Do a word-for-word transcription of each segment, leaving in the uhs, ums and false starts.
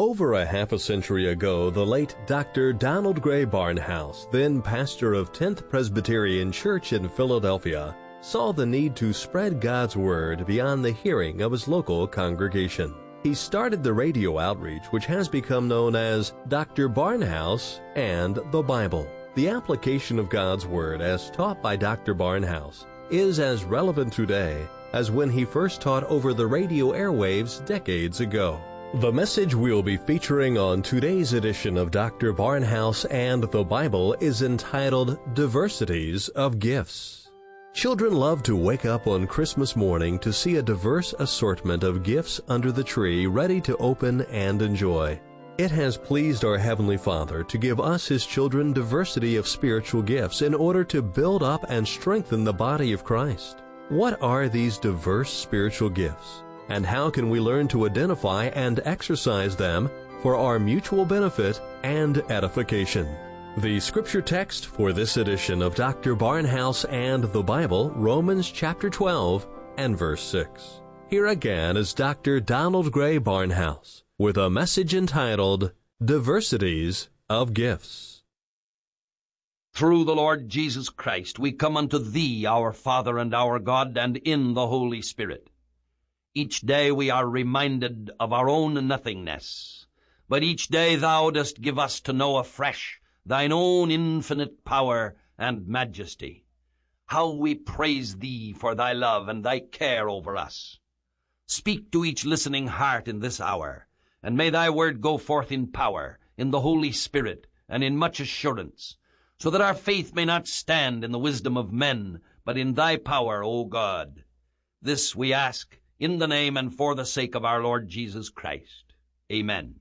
Over a half a century ago, the late Doctor Donald Gray Barnhouse, then pastor of tenth Presbyterian Church in Philadelphia, saw the need to spread God's Word beyond the hearing of his local congregation. He started the radio outreach which has become known as Doctor Barnhouse and the Bible. The application of God's Word as taught by Doctor Barnhouse is as relevant today as when he first taught over the radio airwaves decades ago. The message we'll be featuring on today's edition of Doctor Barnhouse and the Bible is entitled Diversities of Gifts. Children love to wake up on Christmas morning to see a diverse assortment of gifts under the tree ready to open and enjoy. It has pleased our Heavenly Father to give us, His children, diversity of spiritual gifts in order to build up and strengthen the body of Christ. What are these diverse spiritual gifts? And how can we learn to identify and exercise them for our mutual benefit and edification? The scripture text for this edition of Doctor Barnhouse and the Bible, Romans chapter twelve and verse six. Here again is Doctor Donald Gray Barnhouse with a message entitled Diversities of Gifts. Through the Lord Jesus Christ we come unto Thee, our Father and our God, and in the Holy Spirit. Each day we are reminded of our own nothingness, but each day Thou dost give us to know afresh Thine own infinite power and majesty. How we praise Thee for Thy love and Thy care over us. Speak to each listening heart in this hour, and may Thy word go forth in power, in the Holy Spirit, and in much assurance, so that our faith may not stand in the wisdom of men, but in Thy power, O God. This we ask in the name and for the sake of our Lord Jesus Christ. Amen.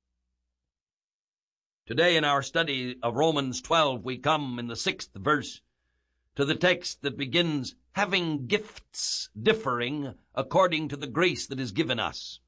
Today in our study of Romans twelve, we come in the sixth verse to the text that begins, having gifts differing according to the grace that is given us.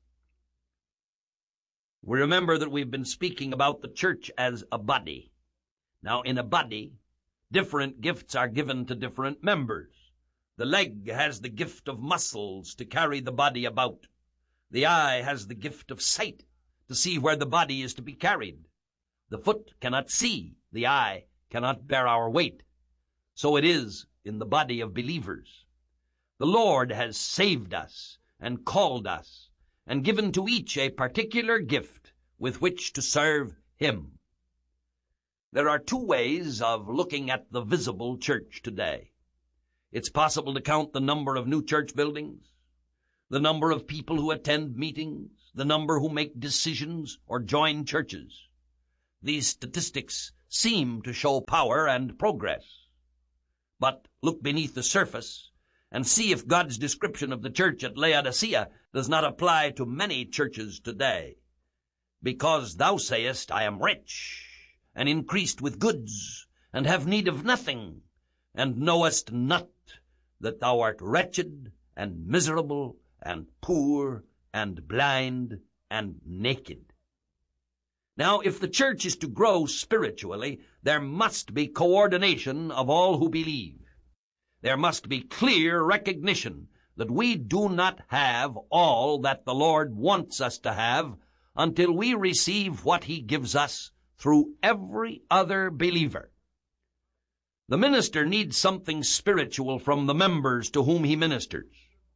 We remember that we've been speaking about the church as a body. Now, in a body, different gifts are given to different members. The leg has the gift of muscles to carry the body about. The eye has the gift of sight to see where the body is to be carried. The foot cannot see. The eye cannot bear our weight. So it is in the body of believers. The Lord has saved us and called us and given to each a particular gift with which to serve Him. There are two ways of looking at the visible church today. It's possible to count the number of new church buildings, the number of people who attend meetings, the number who make decisions or join churches. These statistics seem to show power and progress. But look beneath the surface and see if God's description of the church at Laodicea does not apply to many churches today. Because thou sayest, I am rich, and increased with goods, and have need of nothing, and knowest not that thou art wretched, and miserable, and poor, and blind, and naked. Now, if the church is to grow spiritually, there must be coordination of all who believe. There must be clear recognition that we do not have all that the Lord wants us to have until we receive what He gives us through every other believer. The minister needs something spiritual from the members to whom he ministers.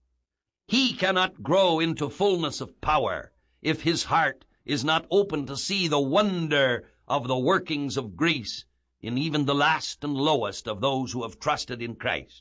He cannot grow into fullness of power if his heart is not open to see the wonder of the workings of grace in even the last and lowest of those who have trusted in Christ.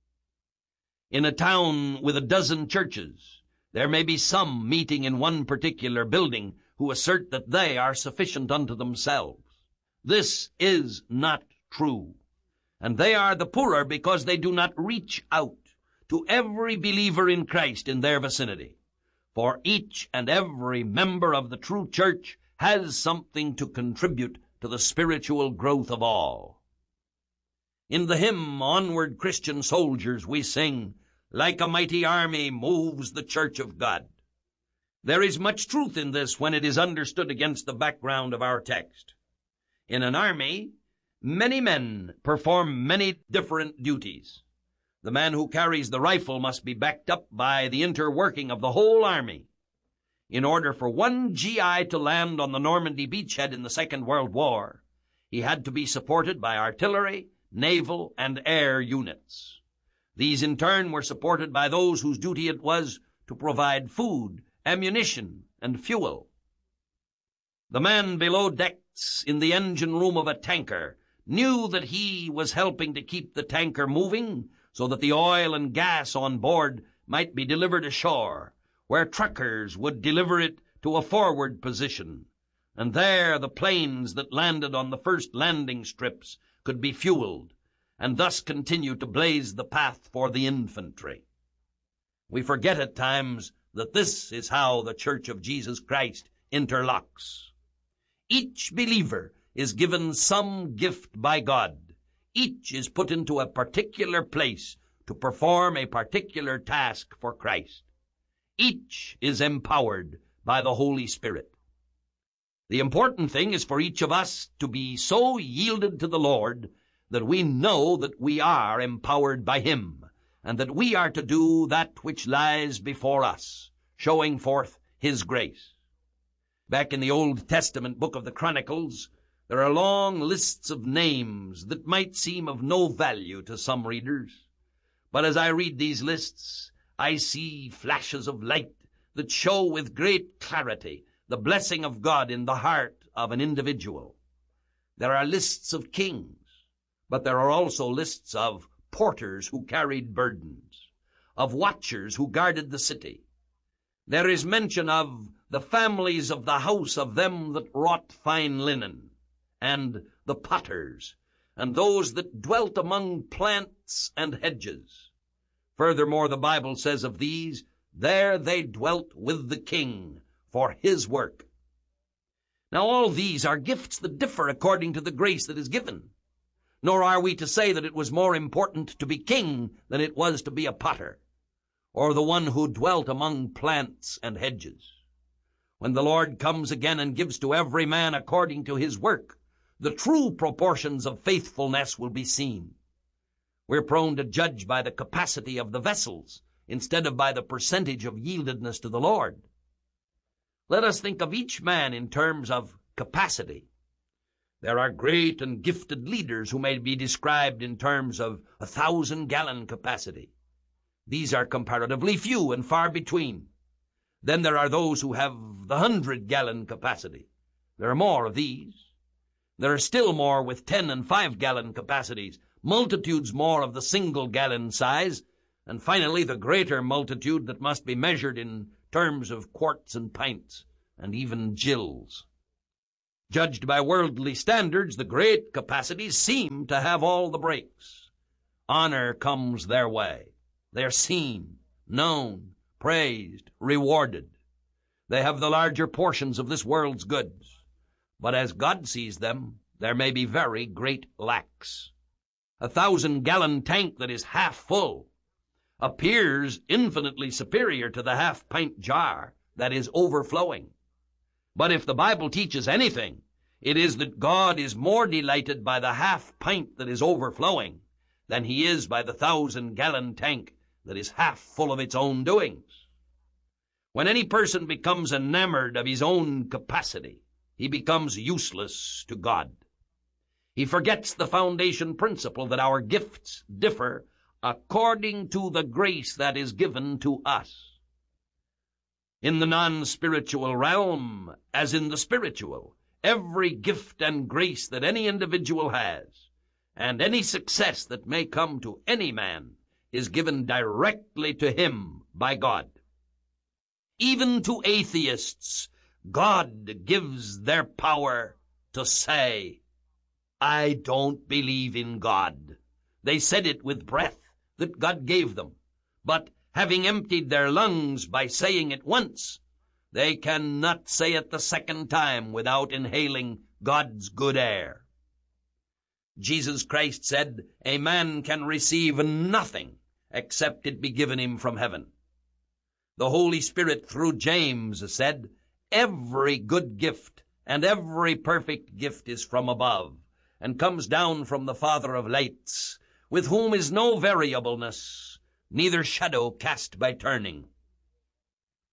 In a town with a dozen churches, there may be some meeting in one particular building who assert that they are sufficient unto themselves. This is not true. And they are the poorer because they do not reach out to every believer in Christ in their vicinity. For each and every member of the true church has something to contribute to the spiritual growth of all. In the hymn, Onward Christian Soldiers, we sing, like a mighty army moves the church of God. There is much truth in this when it is understood against the background of our text. In an army, many men perform many different duties. The man who carries the rifle must be backed up by the interworking of the whole army. In order for one G I to land on the Normandy beachhead in the Second World War, he had to be supported by artillery, naval, and air units. These in turn were supported by those whose duty it was to provide food, ammunition, and fuel. The man below decks in the engine room of a tanker knew that he was helping to keep the tanker moving so that the oil and gas on board might be delivered ashore, where truckers would deliver it to a forward position, and there the planes that landed on the first landing strips could be fueled, and thus continue to blaze the path for the infantry. We forget at times that this is how the Church of Jesus Christ interlocks. Each believer is given some gift by God. Each is put into a particular place to perform a particular task for Christ. Each is empowered by the Holy Spirit. The important thing is for each of us to be so yielded to the Lord that we know that we are empowered by Him, and that we are to do that which lies before us, showing forth His grace. Back in the Old Testament book of the Chronicles, there are long lists of names that might seem of no value to some readers. But as I read these lists, I see flashes of light that show with great clarity the blessing of God in the heart of an individual. There are lists of kings, but there are also lists of porters who carried burdens, of watchers who guarded the city. There is mention of the families of the house of them that wrought fine linen, and the potters, and those that dwelt among plants and hedges. Furthermore, the Bible says of these, there they dwelt with the king for his work. Now all these are gifts that differ according to the grace that is given. Nor are we to say that it was more important to be king than it was to be a potter, or the one who dwelt among plants and hedges. When the Lord comes again and gives to every man according to his work, the true proportions of faithfulness will be seen. We're prone to judge by the capacity of the vessels instead of by the percentage of yieldedness to the Lord. Let us think of each man in terms of capacity. There are great and gifted leaders who may be described in terms of a thousand-gallon capacity. These are comparatively few and far between. Then there are those who have the hundred-gallon capacity. There are more of these. There are still more with ten- and five-gallon capacities, multitudes more of the single-gallon size, and finally the greater multitude that must be measured in terms of quarts and pints, and even gills. Judged by worldly standards, the great capacities seem to have all the breaks. Honor comes their way. They are seen, known, praised, rewarded. They have the larger portions of this world's goods. But as God sees them, there may be very great lacks. A thousand-gallon tank that is half full appears infinitely superior to the half-pint jar that is overflowing. But if the Bible teaches anything, it is that God is more delighted by the half-pint that is overflowing than he is by the thousand-gallon tank that is half full of its own doings. When any person becomes enamored of his own capacity, he becomes useless to God. He forgets the foundation principle that our gifts differ according to the grace that is given to us. In the non-spiritual realm, as in the spiritual, every gift and grace that any individual has, and any success that may come to any man, is given directly to him by God. Even to atheists, God gives their power to say, I don't believe in God. They said it with breath that God gave them, but having emptied their lungs by saying it once, they cannot say it the second time without inhaling God's good air. Jesus Christ said, a man can receive nothing except it be given him from heaven. The Holy Spirit through James said, every good gift and every perfect gift is from above, and comes down from the Father of lights, with whom is no variableness, neither shadow cast by turning.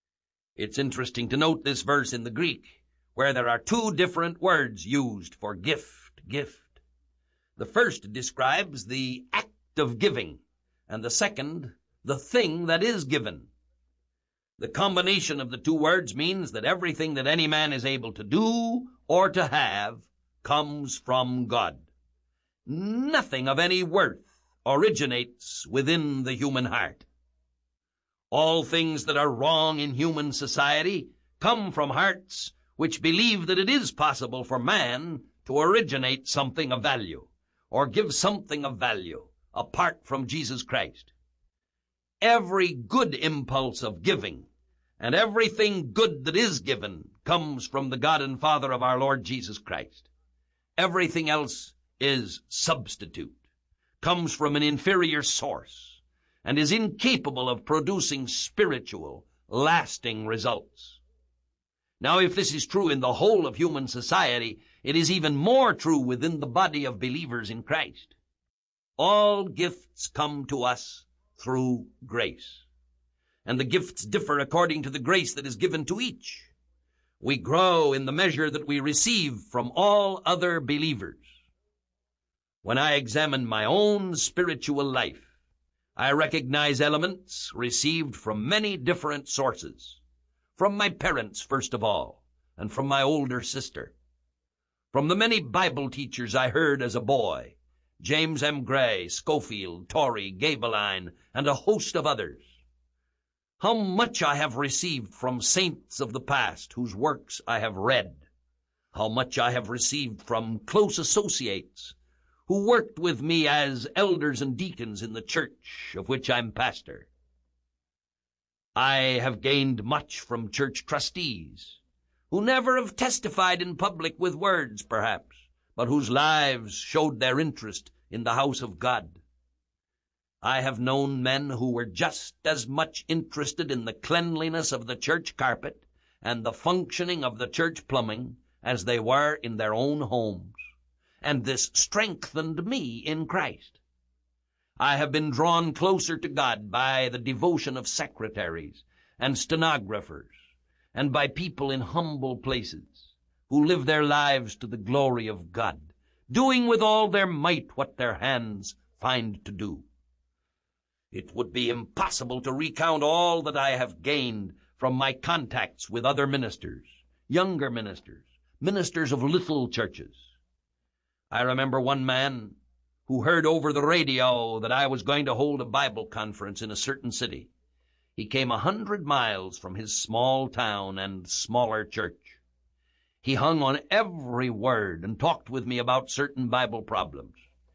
It's interesting to note this verse in the Greek, where there are two different words used for gift, gift. The first describes the act of giving, and the second, the thing that is given. The combination of the two words means that everything that any man is able to do or to have comes from God. Nothing of any worth originates within the human heart. All things that are wrong in human society come from hearts which believe that it is possible for man to originate something of value or give something of value apart from Jesus Christ. Every good impulse of giving and everything good that is given comes from the God and Father of our Lord Jesus Christ. Everything else is substitute, comes from an inferior source, and is incapable of producing spiritual, lasting results. Now, if this is true in the whole of human society, it is even more true within the body of believers in Christ. All gifts come to us through grace, and the gifts differ according to the grace that is given to each. We grow in the measure that we receive from all other believers. When I examine my own spiritual life, I recognize elements received from many different sources. From my parents, first of all, and from my older sister. From the many Bible teachers I heard as a boy, James M. Gray, Schofield, Torrey, Gabeline, and a host of others. How much I have received from saints of the past whose works I have read. How much I have received from close associates who worked with me as elders and deacons in the church of which I'm pastor. I have gained much from church trustees, who never have testified in public with words, perhaps, but whose lives showed their interest in the house of God. I have known men who were just as much interested in the cleanliness of the church carpet and the functioning of the church plumbing as they were in their own homes, and this strengthened me in Christ. I have been drawn closer to God by the devotion of secretaries and stenographers, and by people in humble places who live their lives to the glory of God, doing with all their might what their hands find to do. It would be impossible to recount all that I have gained from my contacts with other ministers, younger ministers, ministers of little churches. I remember one man who heard over the radio that I was going to hold a Bible conference in a certain city. He came a hundred miles from his small town and smaller church. He hung on every word and talked with me about certain Bible problems.